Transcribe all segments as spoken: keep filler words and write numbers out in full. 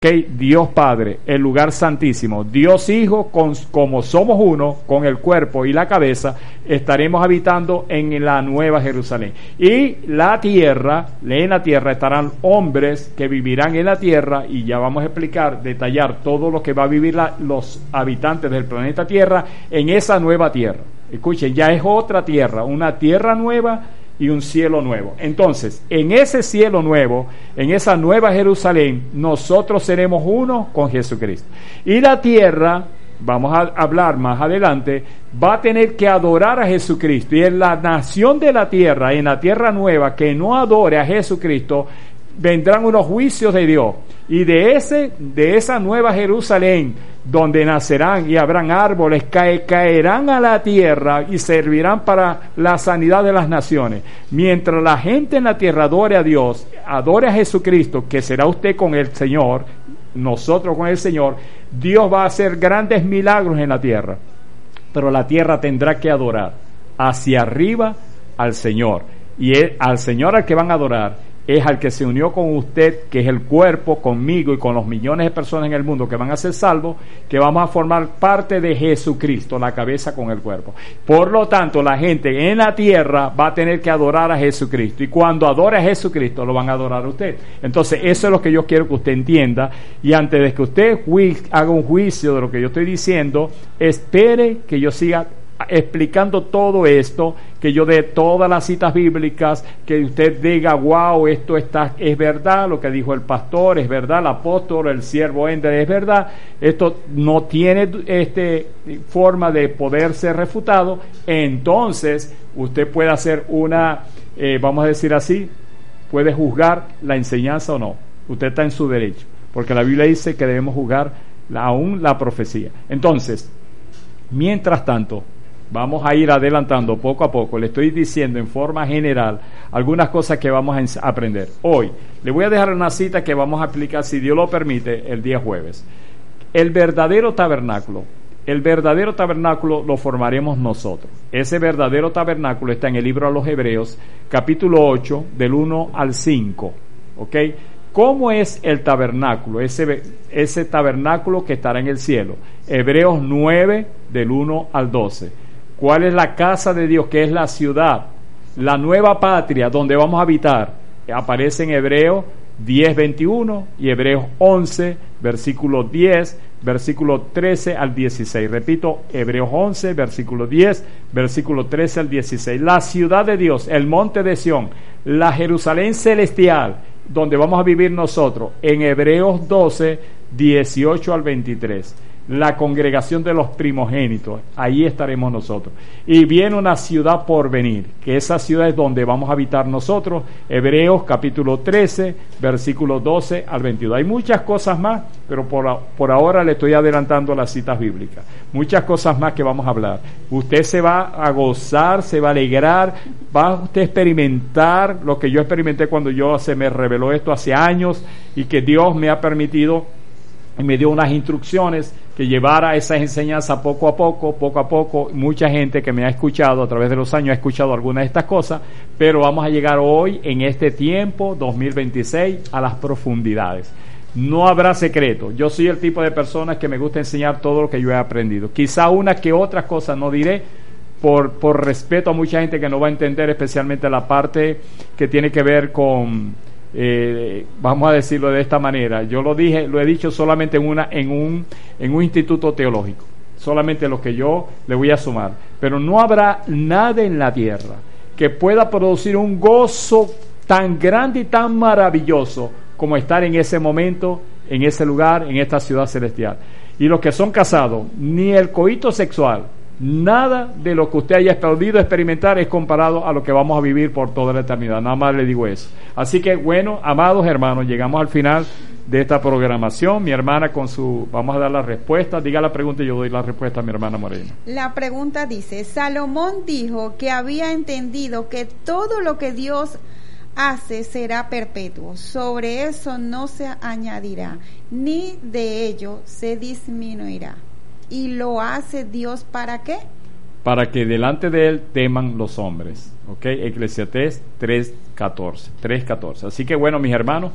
Okay, Dios Padre, el lugar santísimo, Dios Hijo, con, como somos uno, con el cuerpo y la cabeza, estaremos habitando en la Nueva Jerusalén. Y la tierra, en la tierra estarán hombres que vivirán en la tierra, y ya vamos a explicar, detallar todo lo que va a vivir la, los habitantes del planeta Tierra en esa nueva tierra. Escuchen, ya es otra tierra, una tierra nueva y un cielo nuevo. Entonces, en ese cielo nuevo, en esa nueva Jerusalén, nosotros seremos uno con Jesucristo. Y la tierra, vamos a hablar más adelante, va a tener que adorar a Jesucristo. Y en la nación de la tierra, en la tierra nueva, que no adore a Jesucristo, vendrán unos juicios de Dios. Y de ese, de esa nueva Jerusalén, donde nacerán y habrán árboles, cae, caerán a la tierra y servirán para la sanidad de las naciones. Mientras la gente en la tierra adore a Dios, adore a Jesucristo, que será usted con el Señor, nosotros con el Señor, Dios va a hacer grandes milagros en la tierra. Pero la tierra tendrá que adorar hacia arriba al Señor. Y es, al Señor al que van a adorar es al que se unió con usted, que es el cuerpo, conmigo y con los millones de personas en el mundo que van a ser salvos, que vamos a formar parte de Jesucristo, la cabeza con el cuerpo. Por lo tanto, la gente en la tierra va a tener que adorar a Jesucristo, y cuando adore a Jesucristo lo van a adorar a usted. Entonces, eso es lo que yo quiero que usted entienda, y antes de que usted haga un juicio de lo que yo estoy diciendo, espere que yo siga explicando todo esto, que yo dé todas las citas bíblicas, que usted diga, wow, esto está, es verdad, lo que dijo el pastor es verdad, el apóstol, el siervo Ender es verdad, esto no tiene este forma de poder ser refutado. Entonces usted puede hacer una, eh, vamos a decir así, puede juzgar la enseñanza o no. Usted está en su derecho, porque la Biblia dice que debemos juzgar la, aún la profecía. Entonces, mientras tanto, vamos a ir adelantando poco a poco. Le estoy diciendo en forma general algunas cosas que vamos a aprender. Hoy le voy a dejar una cita que vamos a aplicar, si Dios lo permite, el día jueves. El verdadero tabernáculo, el verdadero tabernáculo lo formaremos nosotros. Ese verdadero tabernáculo está en el libro a los Hebreos, capítulo ocho, del uno al cinco. ¿Ok? ¿Cómo es el tabernáculo? Ese, ese tabernáculo que estará en el cielo. Hebreos nueve, del uno al doce. ¿Cuál es la casa de Dios? ¿Qué es la ciudad? La nueva patria donde vamos a habitar. Aparece en Hebreos diez, veintiuno y Hebreos once, versículo diez, versículo trece al dieciséis. Repito, Hebreos once, versículo diez, versículo trece al dieciséis. La ciudad de Dios, el monte de Sión, la Jerusalén celestial, donde vamos a vivir nosotros, en Hebreos doce, dieciocho al veintitrés. La congregación de los primogénitos, ahí estaremos nosotros. Y viene una ciudad por venir, que esa ciudad es donde vamos a habitar nosotros. Hebreos capítulo trece, versículo doce al veintidós. Hay muchas cosas más, pero por, por ahora le estoy adelantando las citas bíblicas. Muchas cosas más que vamos a hablar. Usted se va a gozar, se va a alegrar, va usted a experimentar lo que yo experimenté cuando yo se me reveló esto hace años, y que Dios me ha permitido y me dio unas instrucciones que llevara esas enseñanzas poco a poco, poco a poco. Mucha gente que me ha escuchado a través de los años ha escuchado algunas de estas cosas, pero vamos a llegar hoy, en este tiempo, dos mil veintiséis, a las profundidades. No habrá secreto. Yo soy el tipo de personas que me gusta enseñar todo lo que yo he aprendido. Quizá una que otras cosas no diré, por, por respeto a mucha gente que no va a entender, especialmente la parte que tiene que ver con... Eh, vamos a decirlo de esta manera. Yo lo dije, lo he dicho solamente en una, en un, en un instituto teológico, solamente lo que yo le voy a sumar. Pero no habrá nada en la tierra que pueda producir un gozo tan grande y tan maravilloso como estar en ese momento, en ese lugar, en esta ciudad celestial. Y los que son casados, ni el coito sexual, nada de lo que usted haya podido experimentar es comparado a lo que vamos a vivir por toda la eternidad. Nada más le digo eso. Así que, bueno, amados hermanos, llegamos al final de esta programación. Mi hermana con su... Vamos a dar la respuesta. Diga la pregunta y yo doy la respuesta a mi hermana Morena. La pregunta dice: Salomón dijo que había entendido que todo lo que Dios hace será perpetuo. Sobre eso no se añadirá, ni de ello se disminuirá. ¿Y lo hace Dios para qué? Para que delante de él teman los hombres. ¿Ok? Eclesiastés tres catorce. Así que bueno, mis hermanos,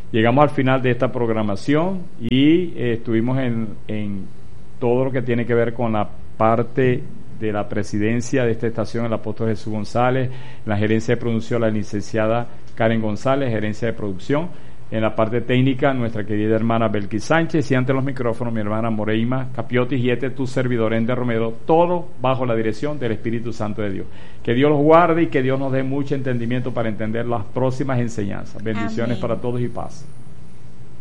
Llegamos al final de esta programación y eh, estuvimos en, en todo lo que tiene que ver con la parte de la presidencia de esta estación, el apóstol Jesús González, la gerencia de producción, la licenciada Karen González, gerencia de producción, en la parte técnica, nuestra querida hermana Belkis Sánchez, y ante los micrófonos, mi hermana Moreima Capiotis, y este tu servidor, Ender Romero, todo bajo la dirección del Espíritu Santo de Dios. Que Dios los guarde y que Dios nos dé mucho entendimiento para entender las próximas enseñanzas. Bendiciones. Amén. Para todos y paz.